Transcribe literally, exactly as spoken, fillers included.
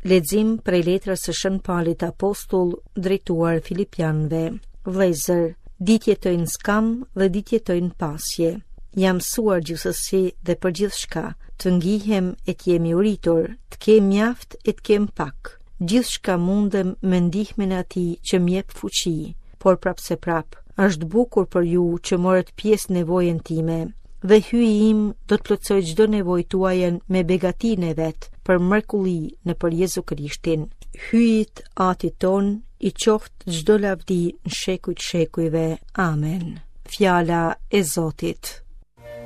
Lexim prej letrës së Shën Paulit Apostull drejtuar Filipianëve. Vëllezër, ditë jetojnë skam dhe ditë jetojnë pasje. Jam mësuar gjithsesi dhe për gjithçka, të ngihem e të jemi uritur, të kem mjaft e të kem pak. Gjithçka mundem me ndihmën e Atij që m'jep fuqi, por prapse prap, është bukur për ju që morët pjesë nevojën time. Dhe hyi im do të plotësoj çdo nevojë tuaja me begatinë e vet, për mrekulli në për Jezu Krishtin. Hyjit Atit ton, i qoftë çdo lavdi në shekujt shekujve. Amen. Fjala e Zotit.